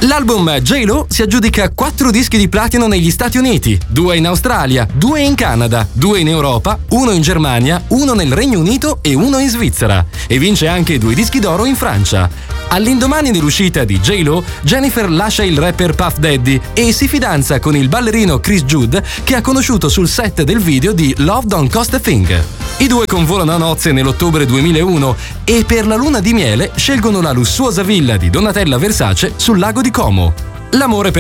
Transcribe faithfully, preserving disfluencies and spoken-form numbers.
L'album J-Lo si aggiudica quattro dischi di platino negli Stati Uniti, due in Australia, due in Canada, due in Europa, uno in Germania, uno nel Regno Unito e uno in Svizzera, e vince anche due dischi d'oro in Francia. All'indomani dell'uscita di J-Lo, Jennifer lascia il rapper Puff Daddy e si fidanza con il ballerino Chris Jude, che ha conosciuto sul set del video di Love Don't Cost a Thing. I due convolano a nozze nell'ottobre duemilauno e per la luna di miele scelgono la lussuosa villa di Donatella Versace sul lago di Como. L'amore per